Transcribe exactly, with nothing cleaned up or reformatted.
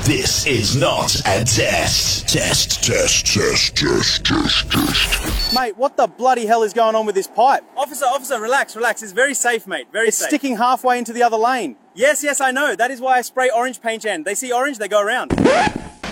This is not a test. Test, test, test, test, test, test. Mate, what the bloody hell is going on with this pipe? Officer, officer, relax, relax. It's very safe, mate. Very It's safe. sticking halfway into the other lane. Yes, yes, I know. That is why I spray orange paint, and they see orange, they go around.